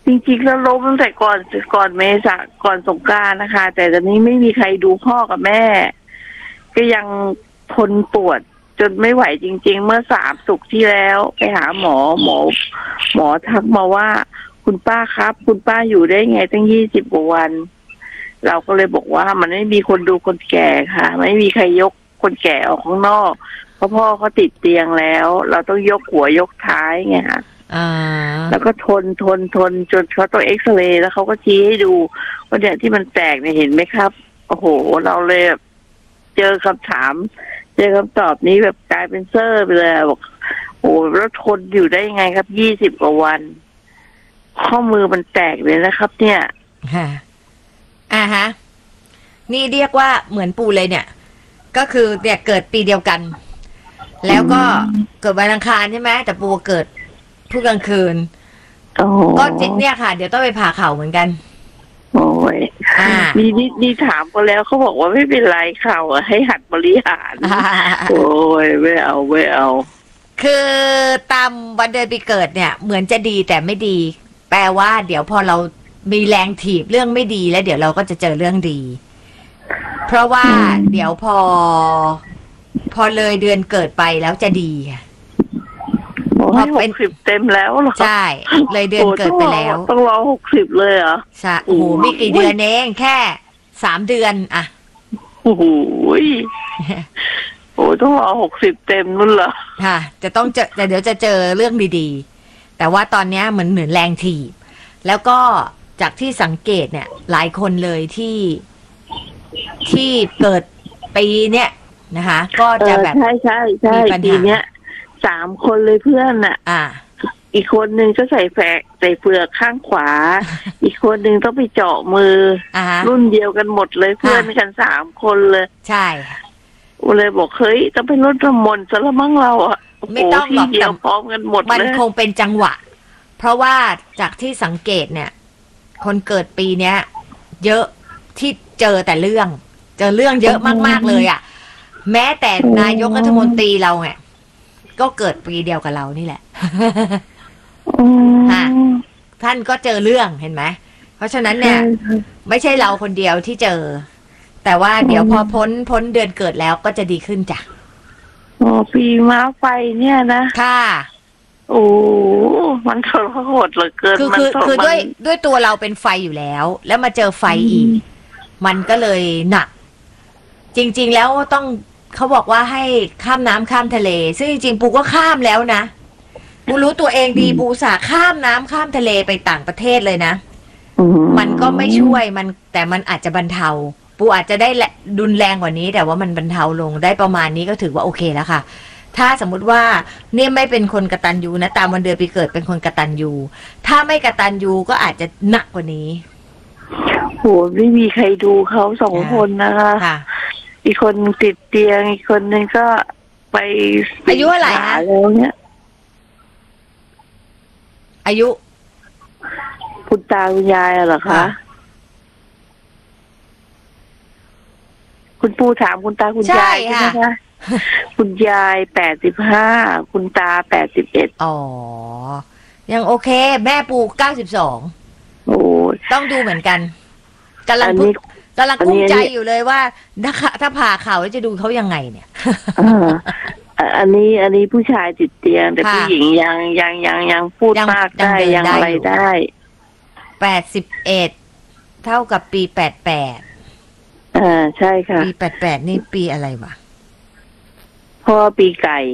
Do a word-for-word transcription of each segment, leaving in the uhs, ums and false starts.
จริงๆแล้วล้มตั้งแต่ก่อนก่อนเมษาก่อนสงกรานต์นะคะแต่ตอนนี้ไม่มีใครดูพ่อกับแม่ก็ยังทนปวดจนไม่ไหวจริงๆเมื่อสามศุกร์ที่แล้วไปหาหมอหมอหมอทักมาว่าคุณป้าครับคุณป้าอยู่ได้ไงตั้งยี่สิบกว่าวันเราก็เลยบอกว่ามันไม่มีคนดูคนแก่ค่ะไม่มีใครยกคนแก่ออกข้างนอกเพราะพ่อเขาติดเตียงแล้วเราต้องยกหัวยกท้ายไงค่ะแล้วก็ทนทนทนจนเขาต้องเอ็กซเรย์แล้วเขาก็ชี้ให้ดูว่าเนี่ยที่มันแตกเนี่ยเห็นไหมครับโอ้โหเราเลยเจอคำถามเจอคำตอบนี้แบบกลายเป็นเซอร์ไปเลยบอกโอ้แล้วทนอยู่ได้ยังไงครับยี่สิบกว่าวันข้อมือมันแตกเลยนะครับเนี่ยค่ะอ่าฮะนี่เรียกว่าเหมือนปูเลยเนี่ยก็คือเนี่ยเกิดปีเดียวกันแล้วก็เกิดวันอังคารใช่ไหมแต่ปูเกิดทุกกลางคืนก็จิตเนี่ยค่ะเดี๋ยวต้องไปผ่าเข่าเหมือนกันโอ้ยนี่นี่นี่ถามกันแล้วเขาบอกว่าไม่เป็นไรเข่าให้หัดบริหารโอ้ยไม่เอาไม่เอาคือตามวันเดือนปีเกิดเนี่ยเหมือนจะดีแต่ไม่ดีแปลว่าเดี๋ยวพอเรามีแรงถีบเรื่องไม่ดีแล้วเดี๋ยวเราก็จะเจอเรื่องดีเพราะว่าเดี๋ยวพอพอเลยเดือนเกิดไปแล้วจะดีค่ะพอเป็นสิบเต็มแล้วเหรอใช่เลยเดือนเกิดไปแล้วต้องรอหกสิบเลยเหรอใช่โอ้โหไม่กี่เดือนเองแค่สามเดือนอะโอ้โหโอ้ต้องรอหกสิบเต็มนู่นเหรอค่ะจะต้องเจอแต่เดี๋ยวจะเจอเรื่องดีๆแต่ว่าตอนนี้เหมือนเหมือนแรงถีบแล้วก็จากที่สังเกตเนี่ยหลายคนเลยที่ที่เกิดปีเนี้ยนะคะก็จะแบบใช่ใช่ใช่ปีเนี้ยสามคนเลยเพื่อนน่ะอ่าอีกคนนึงก็ใส่แฝกใส่เฟือกข้างขวา อีกคนนึงต้องไปเจาะมือรุ่นเดียวกันหมดเลยเพื่อนกันสามคนเลยใช่เลยบอกเฮ้ยต้องไปรดน้ำมนต์ซะละมั้งเราอ่ะไม่ต้องหรอกเดียวพร้อมกันหมดมันคงเป็นจังหวะเพราะว่าจากที่สังเกตเนี่ยคนเกิดปีเนี้ยเยอะที่เจอแต่เรื่องเจอเรื่องเยอะมากๆเลยอ่ะแม้แต่นายกรัฐมนตรีเราไงก็เกิดปีเดียวกับเรานี่แหละฮะท่านก็เจอเรื่องเห็นไหมเพราะฉะนั้นเนี่ยไม่ใช่เราคนเดียวที่เจอแต่ว่าเดี๋ยวพอพ้นพ้นเดือนเกิดแล้วก็จะดีขึ้นจ้ะโอ้ปีม้าไฟเนี่ยนะค่ะโอ้มันทรหดเหลือเกินคือคือคือด้วยด้วยตัวเราเป็นไฟอยู่แล้วแล้วมาเจอไฟอีกมันก็เลยหนักจริงๆแล้วต้องเขาบอกว่าให้ข้ามน้ำข้ามทะเลซึ่งจริงๆปูก็ข้ามแล้วนะปูรู้ตัวเองดีปูสาข้ามน้ำข้ามทะเลไปต่างประเทศเลยนะมันก็ไม่ช่วยมันแต่มันอาจจะบรรเทาปูอาจจะได้รุนแรงกว่านี้แต่ว่ามันบรรเทาลงได้ประมาณนี้ก็ถือว่าโอเคแล้วค่ะถ้าสมมุติว่าเนี่ยไม่เป็นคนกตัญญูนะตามวันเดือนปีเกิดเป็นคนกตัญญูถ้าไม่กตัญญูก็อาจจะหนักกว่านี้โหไม่มีใครดูเขาสองคนนะคะอีกคนติดเตียงอีกคนนึงก็ไปอายุอะไรฮะแล้วเนี่ยอายุคุณตาคุณยายเหรอคะคุณปู่ถามคุณตาคุณยายใช่ไหมคะคุณยายแปดสิบห้าคุณตาแปดสิบเอ็ดอ๋อยังโอเคแม่ปู่เก้าสิบสองโอ้ต้องดูเหมือนกันกำลังพูดกำลังกุ้มใจอยู่เลยว่าถ้าถ้าผ่าเข่าแล้วจะดูเขายังไงเนี่ยอันนี้อันนี้ผู้ชายติดเตียงแต่ผู้หญิงยังยังยังยังพูดมากได้ยังอะไรได้แปดสิบเอ็ดเท่ากับปีแปดแปดอ่าใช่ค่ะปีแปดแปดนี่ปีอะไรวะพ่อปีไก่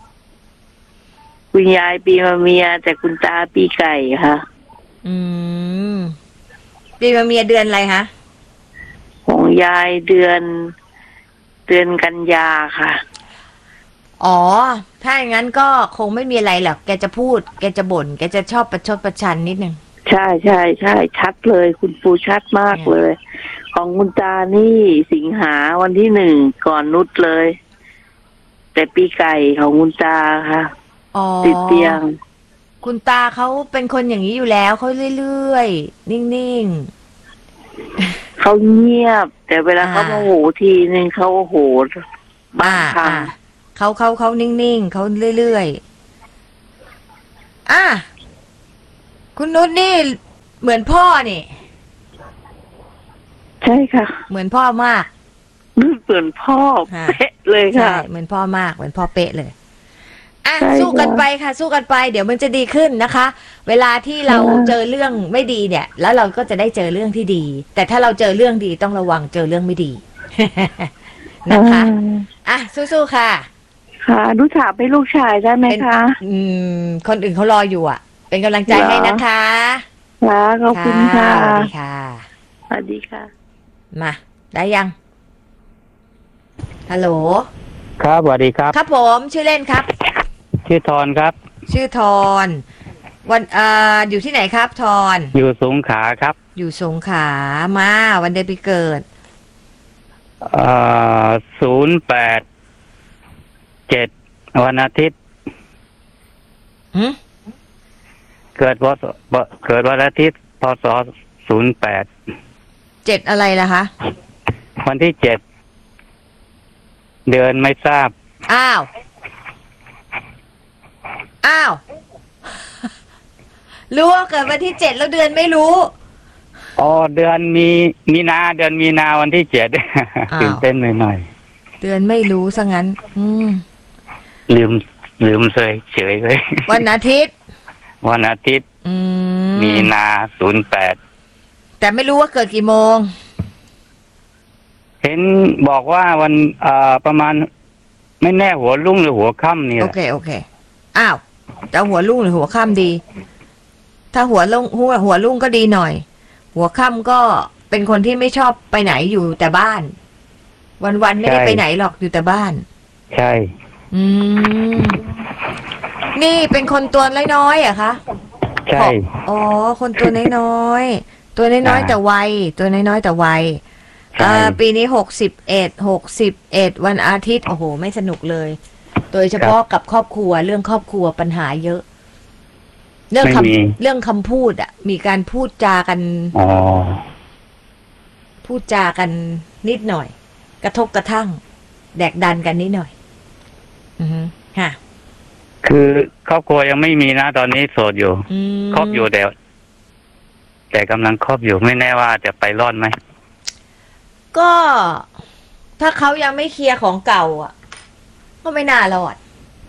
คุณยายปีมะเมียแต่คุณตาปีไก่ค่ะอืมปีมะเมียเดือนอะไรคะของยายเดือนเดือนกันยาค่ะอ๋อถ้าอย่างนั้นก็คงไม่มีอะไรหรอกแกจะพูดแกจะบ่นแกจะชอบประชดประชันนิดนึงใช่ใช่ใช่ชัดเลยคุณปูชัดมากเลยของคุณตานี่สิงหาวันที่หนึ่งก่อนนุชเลยแต่ปีไก่ของคุณตาค่ะติดเตียงคุณตาเขาเป็นคนอย่างนี้อยู่แล้วเขาเรื่อยๆนิ่งๆเขาเงียบแต่เวลาเขาโมโหทีนึงเขาโหดบ้าค่ะเขาเขาเขานิ่งๆเขาเรื่อยๆอ่ะคุณนุชนี่เหมือนพ่อนี่ใช่ค่ะเหมือนพ่อมากเหมือนพ่อค่ะเป๊ะเลยใช่ค่ะเหมือนพ่อมากเหมือนพ่อเป๊ะเลยอ่ะใช่สู้กันค่ะไปค่ะ สู้กันไป เดี๋ยวมันจะดีขึ้นนะคะ เวลาที่เราค่ะเจอเรื่องไม่ดีเนี่ย แล้วเราก็จะได้เจอเรื่องที่ดี แต่ถ้าเราเจอเรื่องดีต้องระวังเจอเรื่องไม่ดี นะคะ อ่ะสู้ๆค่ะค่ะลูกสาวเป็นลูกชายได้ไหมเป็นคะอืมคนอื่นเขารออยู่อ่ะ เป็นกำลังใจเหรอให้นะคะค่ะขอบคุณค่ะสวัสดีค่ะสวัสดีค่ะมา ได้ยัง ฮัลโหลครับสวัสดีครับครับผมชื่อเล่นครับชื่อทอนครับชื่อทอนวันเอ่ออยู่ที่ไหนครับทอนอยู่สงขลาครับอยู่สงขลามาวันเดือนปีเกิดเอ่อศูนย์แปดเจ็ดวันอาทิตย์หึเกิดพศเกิดวันอาทิตย์พศศูนย์แปดเจ็ดอะไรล่ะคะวันที่เจ็ดเดือนไม่ทราบอ้าว อ้าว รู้ว่าเกิดวันที่เจ็ดแล้วเดือนไม่รู้อ๋อเดือนมีมีนาเดือนมีนาวันที่เจ็ดอ้าวตื่นเต้นหน่อยหน่อยเดือนไม่รู้ซะงั้น อืมลืมลืมเลยเฉยเลยวันอาทิตย์วันอาทิตย์อืมมีนาศูนย์แปดแต่ไม่รู้ว่าเกิดกี่โมงเห็นบอกว่าวันเอ่อประมาณ ไม่แน่หัวรุ่งหรือหัวค่ำนี่แหโอละเค โอเค อ้าวจะหัวรุ่งหรือหัวค่ำดี ถ้าหัวรุ่งหัวหัวรุ่งก็ดีหน่อย หัวค่ำก็เป็นคนที่ไม่ชอบไปไหนอยู่แต่บ้าน วันๆไม่ได้ไปไหนหรอกอยู่แต่บ้านใช่อืม นี่เป็นคนตัวน้อยๆเหรอะคะใช่อ๋อ คนตัวน้อยๆ ตัวน้อยๆแต่วัย ตัวน้อยๆแต่วัยใช่อ่าปีนี้หกสิบเอ็ด หกสิบเอ็ดวันอาทิตย์ โอ้โห ไม่สนุกเลย โดยเฉพาะกับครอบครัว เรื่องครอบครัวปัญหาเยอะ เรื่องคำเรื่องคำพูดอ่ะ มีการพูดจากันอ๋อพูดจากันนิดหน่อย กระทบกระทั่ง แดกดันกันนิดหน่อย อือฮึค่ะคือครอบครัวยังไม่มีนะตอนนี้โสดอยู่อืมครอบอยู่แต่แต่กำลังครอบอยู่ไม่แน่ว่าจะไปรอดไหมก็ถ้าเขายังไม่เคลียร์ของเก่าอ่ะ ก็ไม่น่ารอด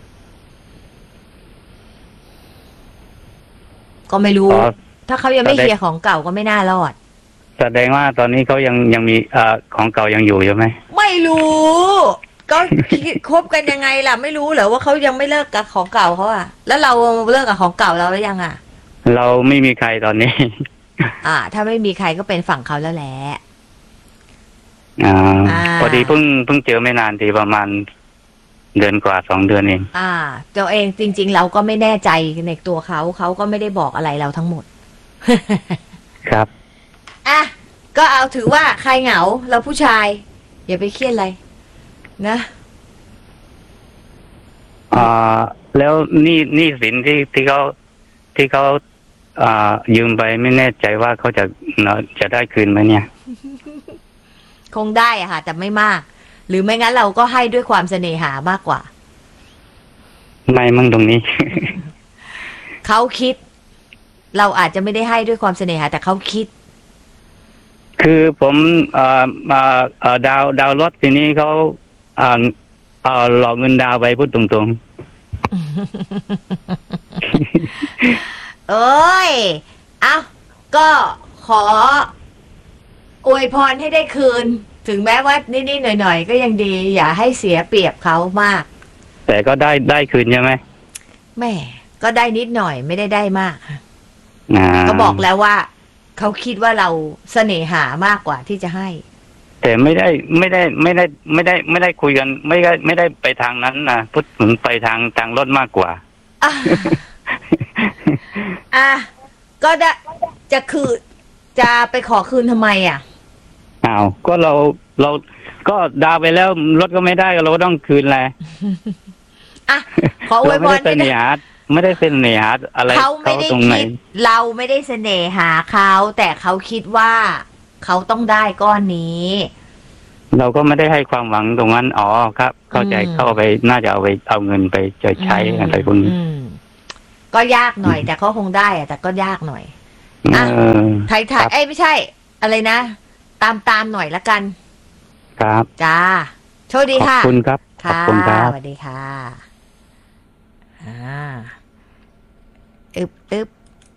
ก็ไม่รู้อ๋อถ้าเขายังไม่เคลียร์ของเก่าก็ไม่น่ารอดแสดงว่าตอนนี้เขายังยังมีเอ่อของเก่ายังอยู่ใช่ไหมไม่รู้ ก็คบกันยังไงล่ะ ไม่รู้เหรอว่าเขายังไม่เลิกกับของเก่าเขาอ่ะ แล้วเราเลิกกับของเก่าเราแล้วยังอ่ะเราไม่มีใครตอนนี้อ่า ถ้าไม่มีใครก็เป็นฝั่งเขาแล้วแหละอ่าอ่าพอดีเพิ่งเพิ่งเจอไม่นานทีประมาณเดือนกว่าสองเดือนเองอ่าตัวเองจริง ๆ เราก็ไม่แน่ใจในตัวเขา เขาก็ไม่ได้บอกอะไรเราทั้งหมดครับอ่ะ ก็เอาถือว่าใครเหงา เราผู้ชาย อย่าไปเครียดอะไร นะอ่าแล้วหนี่นี่สินที่ที่เขาที่เขาอ่ายืมไปไม่แน่ใจว่าเขาจะเนอะจะได้คืนไหมเนี่ยคงได้อะค่ะ แต่ไม่มาก หรือไม่งั้นเราก็ให้ด้วยความเสน่หามากกว่าไม่มั่งตรงนี้เขาคิด เราอาจจะไม่ได้ให้ด้วยความเสน่หา แต่เขาคิดคือผมเอ่อมาเอ่อดาวดาวรถทีนี้เขาเอ่อเอ่อหลอกเงินดาวไปพูดตรงเอ้ย เอาก็ขออวยพรให้ได้คืน ถึงแม้ว่านิดๆหน่อยๆก็ยังดี อย่าให้เสียเปรียบเขามากๆ แต่ก็ได้ได้คืนใช่ไหมแม่ก็ได้นิดหน่อยไม่ได้ได้มากอ่าก็บอกแล้วว่า เขาคิดว่าเราเสน่หามากกว่าที่จะให้แต่ไม่ได้ไม่ได้ไม่ได้ไม่ได้ไม่ได้คุยกัน ไม่ได้ไม่ได้ไปทางนั้นนะพูดถึงไปทางทางรถมากกว่าอ่ะ อ่ะก็ได้จะคืนจะไปขอคืนทำไมอ่ะอ้าวก็เราเราก็ดาวไปแล้วรถก็ไม่ได้เราก็ต้องคืนแหละอ่ะ ขออวยพรเราไม่ได้เสน่หาไม่ได้เสน่หาอะไรเขาไม่ได้ตรงไหนคิด เราไม่ได้เสน่หาเขาแต่เขาคิดว่าเขาต้องได้ก้อนนี้เราก็ไม่ได้ให้ความหวังตรงนั้นอ๋อครับ เข้าใจอืมเข้าไปน่าจะเอาไปเอาเงินไปจะใช้อะไรพวกนี้อืมก็ยากหน่อย แต่เขาคงได้อะแต่ก็ยากหน่อยอ่ะเออไทยถ่ายเอ้ยไม่ใช่ อะไรนะ ตามตามหน่อยละกันครับจ้า โชคดีขอบค่ะคุณครับ ขอบค่ะคุณครับสวัสดีค่ะ อ่า อึบอึบ